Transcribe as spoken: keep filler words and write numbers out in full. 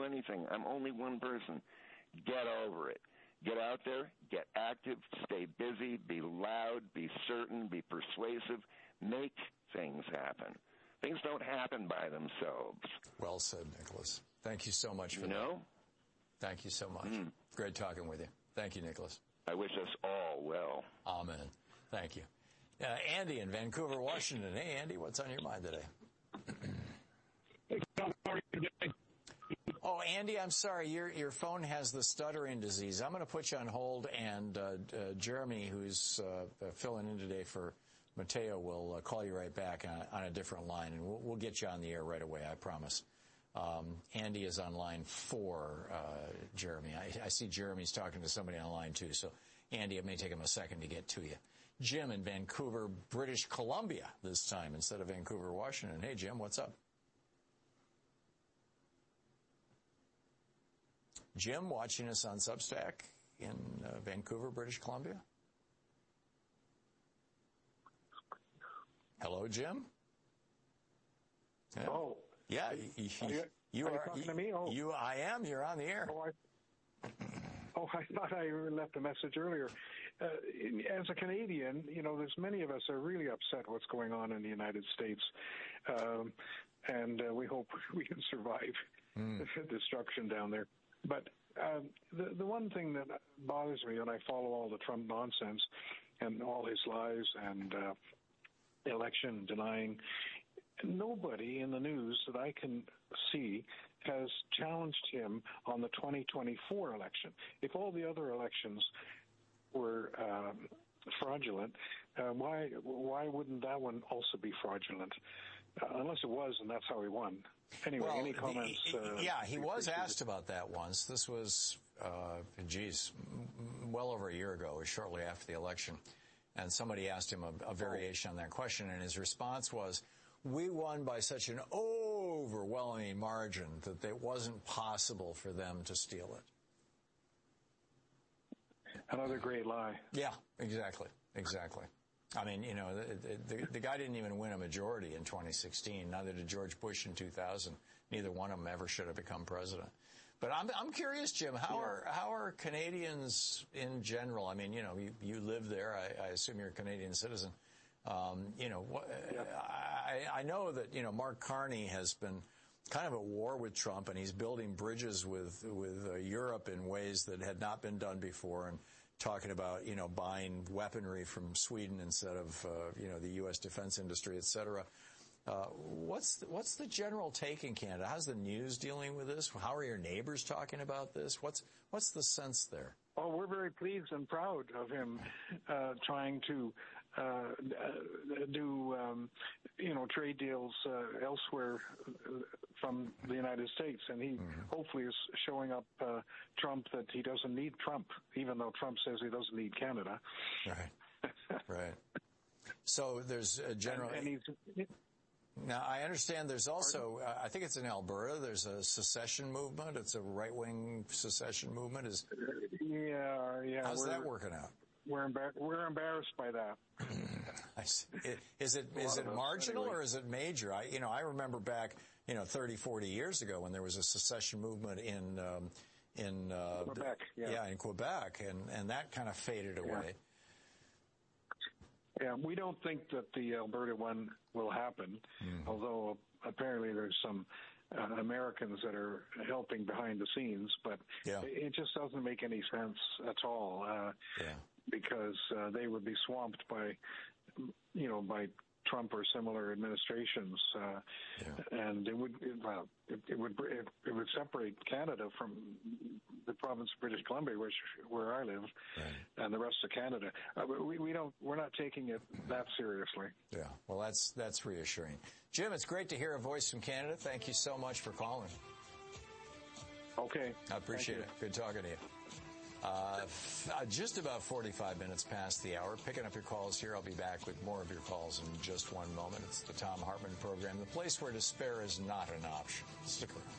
anything. I'm only one person. Get over it. Get out there, get active, stay busy, be loud, be certain, be persuasive, make things happen. Things don't happen by themselves. Well said, Nicholas. Thank you so much for you that. know? Thank you so much. Mm. Great talking with you. Thank you, Nicholas. I wish us all well. Amen. Thank you. Uh, Andy in Vancouver, Washington. Hey, Andy, what's on your mind today? Hey, Tom, how are you today? Oh, Andy, I'm sorry. Your your phone has the stuttering disease. I'm going to put you on hold, and uh, uh, Jeremy, who's uh, filling in today for Mateo, will uh, call you right back on, on a different line, and we'll, we'll get you on the air right away, I promise. Um, Andy is on line four, uh, Jeremy. I, I see Jeremy's talking to somebody on line two, so Andy, it may take him a second to get to you. Jim in Vancouver, British Columbia this time instead of Vancouver, Washington. Hey, Jim, what's up? Jim, watching us on Substack in uh, Vancouver, British Columbia. Hello, Jim. Yeah. Oh. Yeah, you, are you, you are, are, you talking you, to me? Oh. you, I am. You're on the air. Oh, I, oh, I thought I left a message earlier. Uh, as a Canadian, you know, there's many of us are really upset what's going on in the United States, um, and uh, we hope we can survive mm. the destruction down there. But um, the the one thing that bothers me when I follow all the Trump nonsense and all his lies and uh, election denying, nobody in the news that I can see has challenged him on the twenty twenty-four election. If all the other elections were um, fraudulent, uh, why why wouldn't that one also be fraudulent? Uh, unless it was, and that's how he won. Anyway, well, any comments? The, uh, yeah, he was asked about that once. This was, uh, geez, well over a year ago, or shortly after the election. And somebody asked him a, a variation on that question, and his response was, we won by such an overwhelming margin that it wasn't possible for them to steal it. Another great lie. Yeah, exactly, exactly. I mean, you know, the, the, the guy didn't even win a majority in twenty sixteen. Neither did George Bush in two thousand. Neither one of them ever should have become president. But I'm I'm curious, Jim, how are how are Canadians in general? I mean, you know, you, you live there. I, I assume you're a Canadian citizen. Um, you know, what, yeah. I, I know that, you know, Mark Carney has been kind of at war with Trump, and he's building bridges with with uh, Europe in ways that had not been done before, and talking about, you know, buying weaponry from Sweden instead of, uh, you know, the U S defense industry, et cetera. Uh, what's the, what's the general take in Canada? How's the news dealing with this? How are your neighbors talking about this? What's what's the sense there? Oh, we're very pleased and proud of him uh, trying to uh, do, um, you know, trade deals uh, elsewhere from the United States. And he mm-hmm. hopefully is showing up uh, Trump that he doesn't need Trump, even though Trump says he doesn't need Canada. Right, right. So there's a general... And, and he's... Now, I understand there's also, uh, I think it's in Alberta, there's a secession movement. It's a right-wing secession movement. Is Yeah, yeah. How's that working out? We're, embar- we're embarrassed by that. I see. Is it, is it marginal anyway. or is it major? I, you know, I remember back, you know, thirty, forty years ago when there was a secession movement in, um, in, uh, Quebec. Yeah. yeah, in Quebec, and, and that kind of faded away. Yeah. Yeah, we don't think that the Alberta one will happen, mm-hmm. although apparently there's some uh, Americans that are helping behind the scenes, but yeah. it just doesn't make any sense at all, uh, yeah. because uh, they would be swamped by, you know, by Trump or similar administrations, uh, yeah. and it would it, well, it, it would it, it would separate Canada from the province of British Columbia, which where I live, right. and the rest of Canada. Uh, we we don't we're not taking it that seriously. Yeah, well, that's that's reassuring. Jim, it's great to hear a voice from Canada. Thank you so much for calling. Okay, I appreciate it. Good talking to you. Uh, just about forty-five minutes past the hour. Picking up your calls here. I'll be back with more of your calls in just one moment. It's the Thom Hartmann Program, the place where despair is not an option. Stick around.